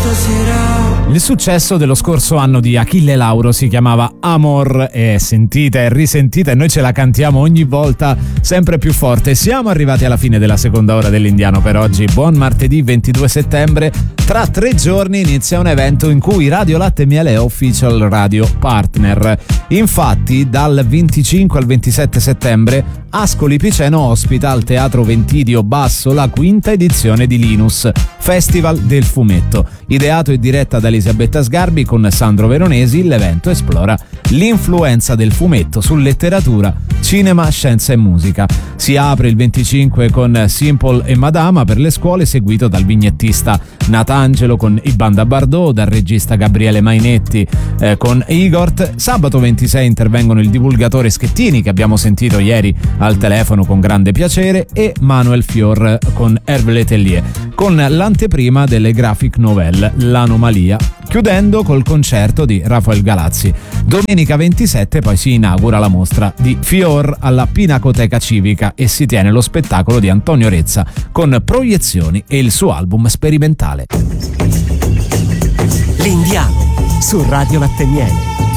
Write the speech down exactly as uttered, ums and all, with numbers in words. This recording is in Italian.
Il successo dello scorso anno di Achille Lauro si chiamava Amor e sentite e risentite, noi ce la cantiamo ogni volta sempre più forte. Siamo arrivati alla fine della seconda ora dell'Indiano per oggi. Buon martedì ventidue settembre. Tra tre giorni inizia un evento in cui Radio Latte e Miele è official radio partner. Infatti dal venticinque al ventisette settembre Ascoli Piceno ospita al Teatro Ventidio Basso la quinta edizione di Linus, Festival del Fumetto. Ideato e diretta da Elisabetta Sgarbi con Sandro Veronesi, l'evento esplora l'influenza del fumetto su letteratura, cinema, scienza e musica. Si apre il venticinque con Simple e Madama per le scuole, seguito dal vignettista Natangelo con I Banda Bardot, dal regista Gabriele Mainetti eh, con Igort. Sabato ventisei intervengono il divulgatore Schettini, che abbiamo sentito ieri al telefono con grande piacere, e Manuel Fior con Hervé Letelier, con l'anteprima delle graphic novelle L'Anomalia, chiudendo col concerto di Rafael Galazzi. Domenica ventisette poi si inaugura la mostra di Fior alla Pinacoteca Civica e si tiene lo spettacolo di Antonio Rezza con proiezioni e il suo album sperimentale. L'Indiano su Radio Latte e Miele.